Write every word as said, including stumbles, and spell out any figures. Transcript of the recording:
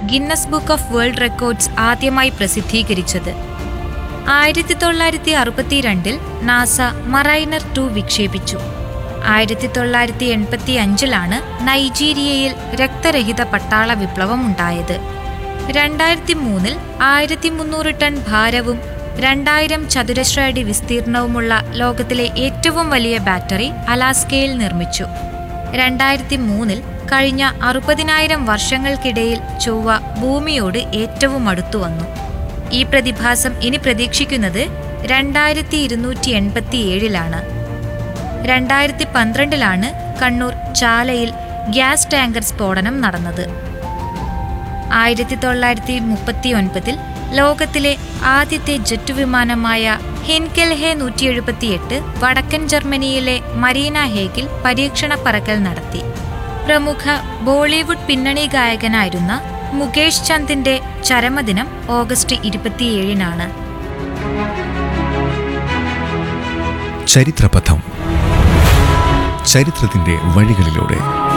Guinness book of world records ആദ്യമായി പ്രസിദ്ധീകരിച്ചത്. ആയിരത്തി തൊള്ളായിരത്തി അറുപത്തിരണ്ടിൽ നാസ മറൈനർ ടു വിക്ഷേപിച്ചു. ആയിരത്തി തൊള്ളായിരത്തി എൺപത്തി അഞ്ചിലാണ് നൈജീരിയയിൽ രക്തരഹിത പട്ടാള വിപ്ലവം ഉണ്ടായത്. രണ്ടായിരത്തി മൂന്നിൽ ആയിരത്തി മുന്നൂറ് ടൺ ഭാരവും രണ്ടായിരം ചതുരശ്ര അടി വിസ്തീർണവുമുള്ള ലോകത്തിലെ ഏറ്റവും വലിയ ബാറ്ററി അലാസ്കയിൽ നിർമ്മിച്ചു. രണ്ടായിരത്തി മൂന്നിൽ കഴിഞ്ഞ അറുപതിനായിരം വർഷങ്ങൾക്കിടയിൽ ചൊവ്വ ഭൂമിയോട് ഏറ്റവും അടുത്തു വന്നു. ഈ പ്രതിഭാസം ഇനി പ്രതീക്ഷിക്കുന്നത് രണ്ടായിരത്തി ഇരുന്നൂറ്റി എൺപത്തി ഏഴിലാണ്. രണ്ടായിരത്തി പന്ത്രണ്ടിലാണ് കണ്ണൂർ ചാലയിൽ ഗ്യാസ് ടാങ്കർ സ്ഫോടനം നടന്നത്. ആയിരത്തി തൊള്ളായിരത്തി മുപ്പത്തി ഒൻപതിൽ ലോകത്തിലെ ആദ്യത്തെ ജെറ്റ് വിമാനമായ ഹിൻകെൽ ഹെ നൂറ്റി എഴുപത്തിയെട്ട് വടക്കൻ ജർമ്മനിയിലെ മരീന ഹേഗിൽ പരീക്ഷണ പറക്കൽ നടത്തി. പ്രമുഖ ബോളിവുഡ് പിന്നണി ഗായകനായിരുന്ന മുകേഷ് ചന്ദിന്റെ ചരമദിനം ഓഗസ്റ്റ് ഇരുപത്തിയേഴിനാണ്. ചരിത്രപഥം, ചരിത്രത്തിന്റെ വഴികളിലൂടെ.